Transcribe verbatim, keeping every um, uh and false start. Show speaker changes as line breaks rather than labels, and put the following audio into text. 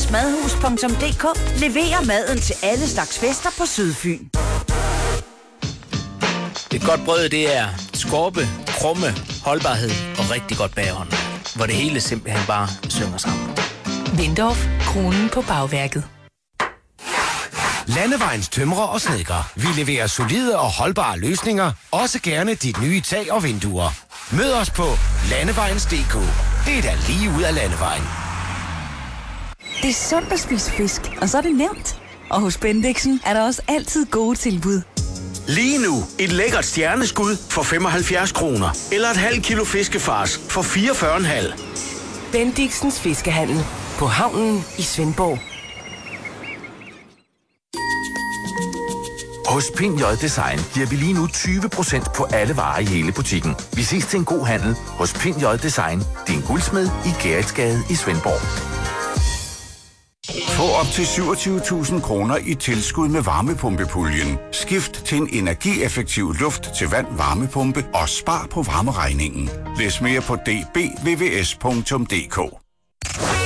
madhus punktum d k leverer maden til alle slags fester på Sydfyn.
Et godt brød, det er skorpe, krumme, holdbarhed og rigtig godt bagånd, hvor det hele simpelthen bare synger sammen.
Windorf, kronen på bagværket.
Landevejens tømrer og snedker. Vi leverer solide og holdbare løsninger, også gerne dit nye tag og vinduer. Mød os på landevejens punktum d k. Det er da lige ud af Landevejen.
Det er sundt at spise fisk, og så er det nemt. Og hos Bendixen er der også altid gode tilbud.
Lige nu et lækkert stjerneskud for femoghalvfjerds kroner. Eller et halvt kilo fiskefars for fireogfyrre komma fem.
Bendixens Fiskehandel på havnen i Svendborg.
Hos Pind J Design giver vi lige nu tyve procent på alle varer i hele butikken. Vi ses til en god handel hos Pind J Design. Din guldsmed i Gerritsgade i Svendborg.
Få op til syvogtyve tusind kroner i tilskud med varmepumpepuljen. Skift til en energieffektiv luft til vand varmepumpe og spar på varmeregningen. Læs mere på d b v v s punktum d k.